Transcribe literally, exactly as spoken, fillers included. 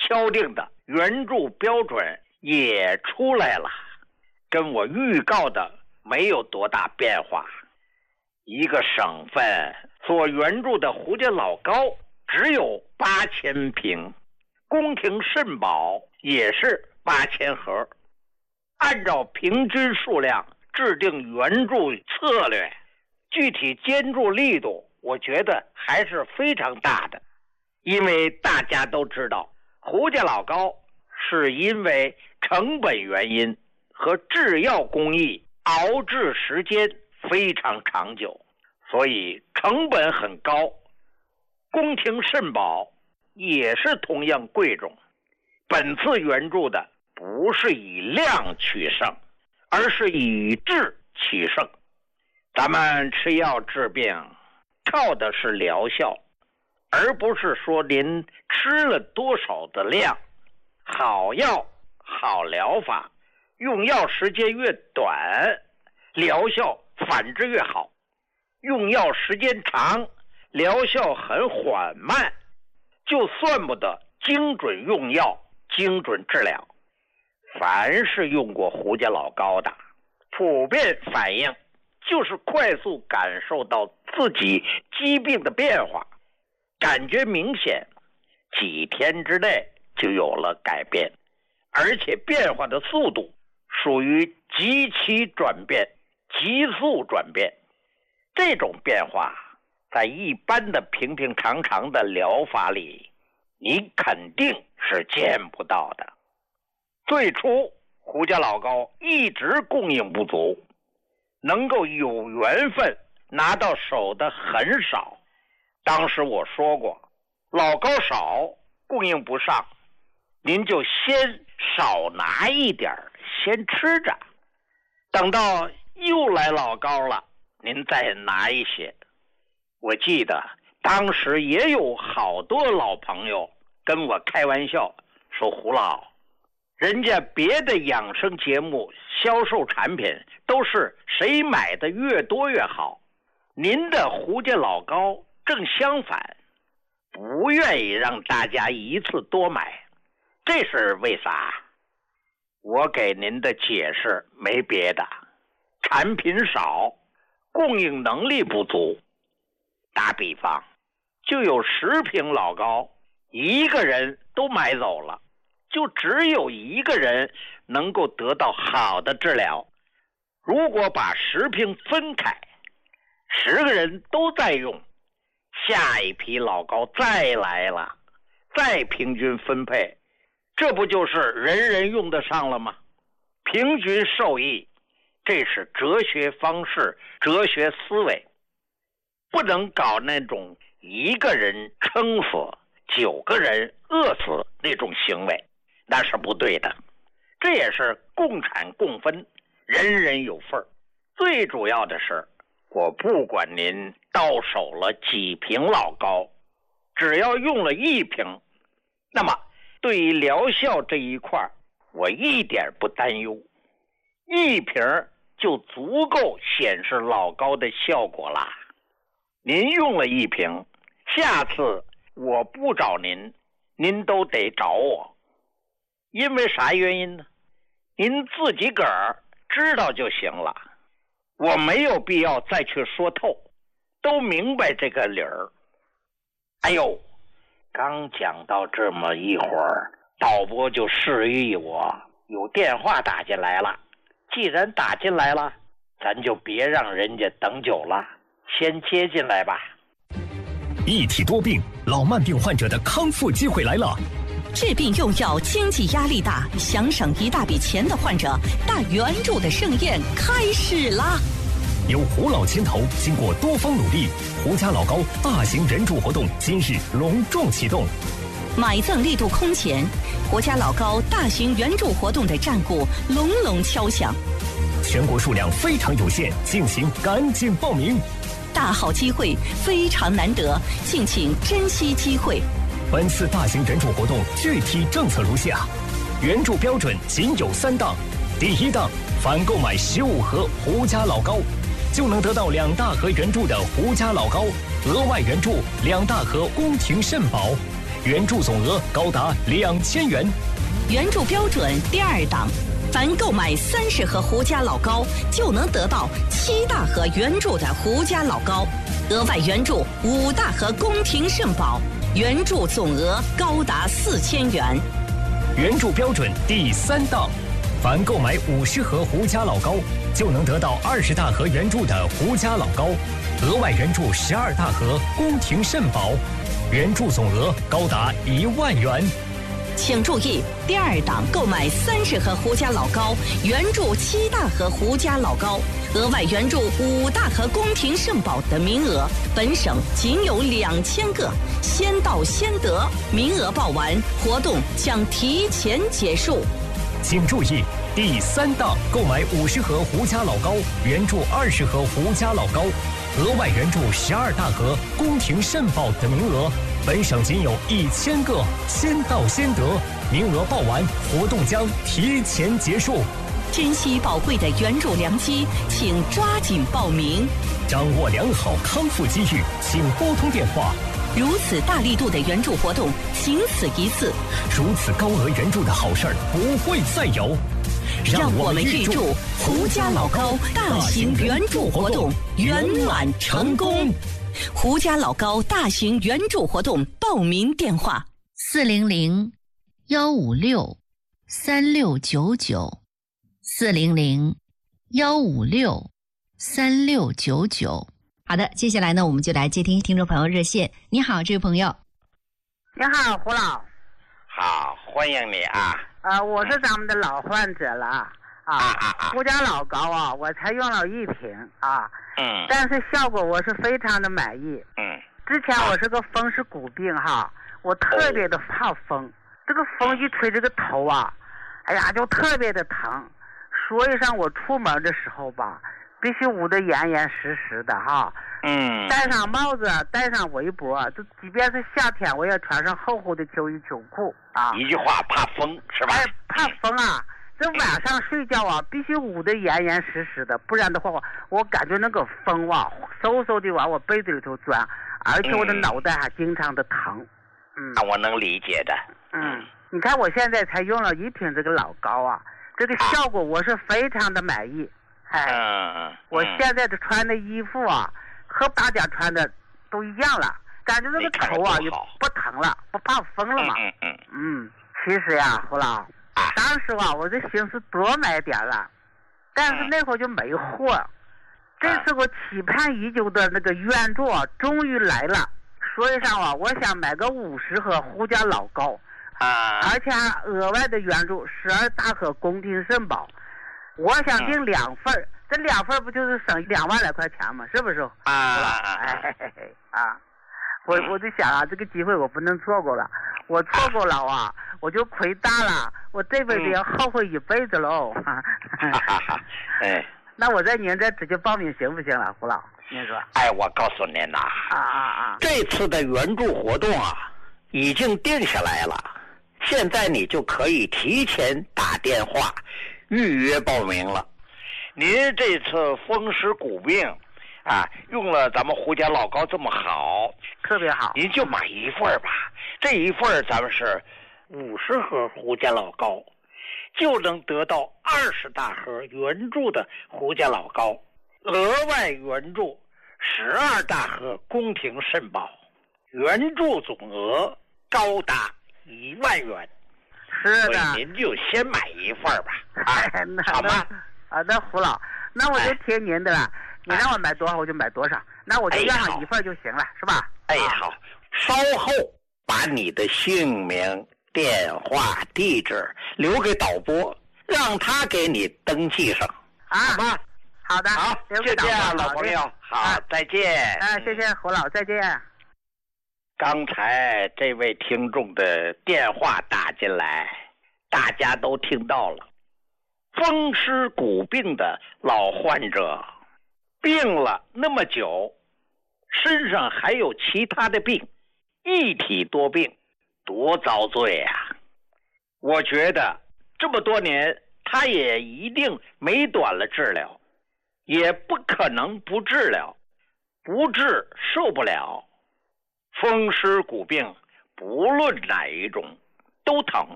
敲定的援助标准也出来了，跟我预告的没有多大变化。一个省份所援助的胡家老高只有八千平，宫廷肾宝也是八千盒。按照平均数量制定援助策略，具体捐助力度我觉得还是非常大的。因为大家都知道胡家老高是因为成本原因和制药工艺熬制时间非常长久，所以成本很高。宫廷肾宝也是同样贵重。本次援助的不是以量取胜，而是以质取胜。咱们吃药治病靠的是疗效，而不是说您吃了多少的量。好药好疗法，用药时间越短，疗效反之越好。用药时间长，疗效很缓慢，就算不得精准用药，精准治疗。凡是用过胡家老高的，普遍反应就是快速感受到自己疾病的变化，感觉明显，几天之内就有了改变，而且变化的速度属于极其转变、急速转变。这种变化在一般的平平常常的疗法里，你肯定是见不到的。最初胡家老高一直供应不足，能够有缘分拿到手的很少。当时我说过，老高少，供应不上，您就先少拿一点，先吃着，等到又来老高了，您再拿一些。我记得当时也有好多老朋友跟我开玩笑说，胡老，人家别的养生节目销售产品都是谁买的越多越好，您的胡家老高正相反，不愿意让大家一次多买，这是为啥？我给您的解释没别的，产品少，供应能力不足。打比方，就有十瓶老高，一个人都买走了，就只有一个人能够得到好的治疗。如果把十瓶分开，十个人都在用，下一批老高再来了，再平均分配，这不就是人人用得上了吗？平均受益，这是哲学方式、哲学思维。不能搞那种一个人撑死，九个人饿死那种行为，那是不对的。这也是共产共分，人人有份。最主要的是，我不管您到手了几瓶老高，只要用了一瓶，那么对于疗效这一块，我一点不担忧。一瓶就足够显示老高的效果啦。您用了一瓶，下次我不找您，您都得找我。因为啥原因呢？您自己个儿知道就行了，我没有必要再去说透，都明白这个理儿。哎呦，刚讲到这么一会儿，导播就示意我有电话打进来了。既然打进来了，咱就别让人家等久了，先接进来吧。 一体多病，老慢病患者的康复机会来了。 治病用药经济压力大，想省一大笔钱的患者，大援助的盛宴开始啦！ 由胡老牵头，经过多方努力，胡家老高大型援助活动今日隆重启动。 买赠力度空前，胡家老高大型援助活动的战鼓隆隆敲响。 全国数量非常有限，敬请赶紧报名。 大好机会非常难得，敬请珍惜机会。 本次大型援助活动具体政策如下：援助标准仅有三档。第一档，凡购买十五盒胡家老高，就能得到两大盒援助的胡家老高，额外援助两大盒宫廷肾宝。 援助总额高达两千元。 援助标准第二档，凡购买三十盒胡家老高，就能得到七大盒援助的胡家老高，额外援助五大盒宫廷圣宝，援助总额高达四千元。 援助标准第三档，凡购买五十盒胡家老高，就能得到二十大盒援助的胡家老高，额外援助十二大盒宫廷圣宝，援助总额高达一万元。 请注意，第二档购买三十盒胡家老高，援助七大盒胡家老高，额外援助五大盒宫廷圣宝的名额，本省仅有两千个，先到先得，名额报完，活动将提前结束。 请注意，第三档购买五十盒胡家老高，援助二十盒胡家老高，额外援助十二大盒宫廷圣宝的名额，本省仅有一千个，先到先得，名额报完，活动将提前结束。 珍惜宝贵的援助良机，请抓紧报名。 掌握良好康复机遇，请拨通电话。 如此大力度的援助活动，仅此一次。 如此高额援助的好事儿不会再有。 让我们预祝胡家老高大型援助活动圆满成功。胡家老高大型援助活动报名电话： 四零零幺五六三六九九，四零零幺五六三六九九。好的，接下来呢，我们就来接听听众朋友热线。你好，这位朋友。 你好，胡老。 好，欢迎你啊。 呃，我是咱们的老患者了啊。 啊啊啊！ 胡家老高啊，我才用了一瓶啊。 嗯。 但是效果我是非常的满意。 嗯。 之前我是个风湿骨病哈，我特别的怕风，哦、这个风一吹这个头啊，哎呀就特别的疼，所以上我出门的时候吧。必须捂得严严实实的哈， 嗯， 戴上帽子，戴上围脖，就即便是夏天，我也穿上厚厚的秋衣秋裤啊。 一句话，怕风是吧？ 哎，怕风啊！这晚上睡觉啊，必须捂得严严实实的，不然的话，我我感觉那个风啊，嗖嗖的往我被子里头钻，而且我的脑袋还经常的疼。嗯， 那我能理解的。 嗯，你看我现在才用了一瓶这个老高啊，这个效果我是非常的满意。哎， 嗯， 我现在的穿的衣服啊，和大家穿的都一样了，感觉那个头啊也不疼了，不怕风了嘛。 嗯嗯嗯，其实呀，胡老，当时啊，我这心思多买点了，但是那会儿就没货。这次我期盼已久的那个援助啊，终于来了，所以上啊，我想买个五十盒胡家老高， 啊， 而且还额外的援助十二大盒宫廷圣宝。我想订两份、嗯、这两份不就是省两万来块钱吗？是不是？ 啊啊哎啊！我我就想啊，这个机会我不能错过了，我错过了啊，我就亏大了，我这辈子要后悔一辈子喽。 哈哈哈！哎， 那我在您这直接报名行不行了，胡老？您说？ 哎，我告诉您呐， 啊啊啊！ 这次的援助活动啊，已经定下来了，现在你就可以提前打电话。预约报名了，您这次风湿骨病啊，用了咱们胡家老高这么好， 特别好， 您就买一份吧。这一份咱们是五十盒胡家老高，就能得到二十大盒援助的胡家老高，额外援助十二大盒宫廷圣宝，援助总额高达一万元。 是的， 所以您就先买一份吧，啊，好吧？ 啊，那胡老，那我就听您的了。哎、你让我买多少，我就买多少。那我就要上一份就行了，是吧？ 哎，好。稍后把你的姓名、电话、地址留给导播，让他给你登记上， 啊、 好吧？ 好的， 好，就这样，老朋友，好，啊、再见。 啊，谢谢胡老，再见。 刚才这位听众的电话打进来，大家都听到了。风湿骨病的老患者，病了那么久，身上还有其他的病，一体多病，多遭罪啊！我觉得这么多年，他也一定没短了治疗，也不可能不治疗，不治受不了。风湿骨病不论哪一种都疼。